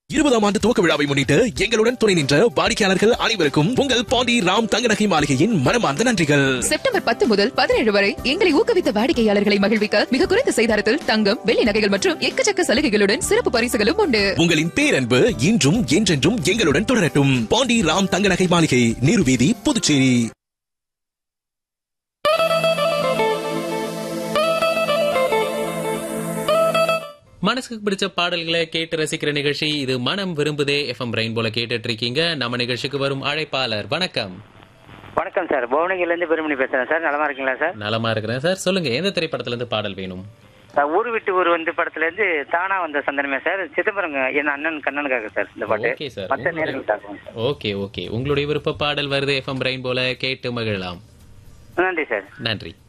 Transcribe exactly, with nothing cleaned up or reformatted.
இருபதாம் ஆண்டு துவக்க விழாவை முன்னிட்டு எங்களுடன் துணை நின்ற வாடிக்கையாளர்கள் அனைவருக்கும் உங்கள் பாண்டி ராம் தங்க நகை மாளிகையின் மனமார்ந்த நன்றிகள். செப்டம்பர் பத்து முதல் பதினேழு வரை எங்களை ஊக்குவித்த வாடிக்கையாளர்களை மகிழ்விக்க மிக குறைந்த செய்தாரத்தில் தங்கம், வெள்ளி நகைகள் மற்றும் எக்கச்சக்க சலுகைகளுடன் சிறப்பு பரிசுகளும் உண்டு. உங்களின் பேரன்பு இன்றும் என்றென்றும் எங்களுடன் தொடரட்டும். பாண்டி ராம் தங்க நகை மாளிகை, நீருவீதி, புதுச்சேரி. மனசுக்கு பிடிச்ச பாடல்களை கேட்டு ரசிக்கிற நிகழ்ச்சி இது மனம் விரும்புதே. எஃப்எம் ரெயின்போல கேட்டுட்டு இருக்கீங்க. நம்ம நிகழ்ச்சிக்கு வரும் அழைப்பாளர் வணக்கம். வணக்கம் சார், புவனகிரில இருந்து பெருமணி பேசுறேன் சார். நலமா இருக்கீங்களா சார்? நலமா இருக்கிறேன் சார். சொல்லுங்க, எந்த திரைப்படத்துல இருந்து பாடல் வேணும்? ஊர் விட்டு ஊர் வந்து படத்துல இருந்து தானா வந்த சந்தனமே சார். சிதம்பரம் என் அண்ணன் கண்ணனுக்காக சார் இந்த பாட்டு. Okay sir. மற்ற நேரங்களுக்காக. ஓகே ஓகே உங்களுடைய விருப்ப பாடல் வருது. எஃப்எம் ரெயின்போல கேட்டு மகிழலாம். நன்றி சார். நன்றி.